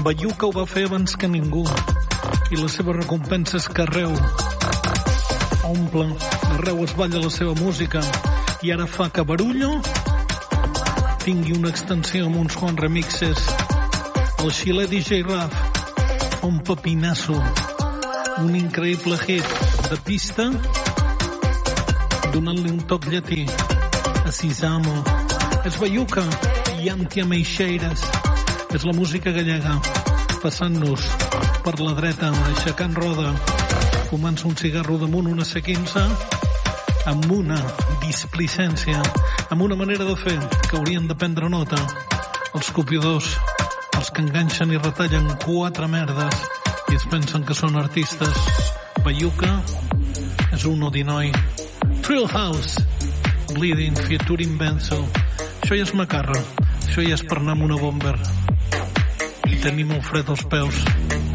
Bayuca ho va fer abans que ningú i la seva recompensa és que arreu omple, arreu es balla la seva música i ara fa que Barullo tingui una extensió amb uns quants remixes. El xilè DJ Raf fa un pepinasso, un increïble hit de pista donant-li un toc llatí a Sisamo. És Bayuca i Antia Meixeiras. És la música gallega passant-nos per la dreta, aixecant roda, fumant-se un cigarro damunt una C15 amb una displicència, amb una manera de fer que haurien de prendre nota els copiadors, els que enganxen i retallen 4 merdes i es pensen que són artistes. Bayuca és un odinoi. Thrill House, Bleeding, featuring Benzo. Això ja és macarra, això ja és per anar amb una bomber i tenir molt fred als peus.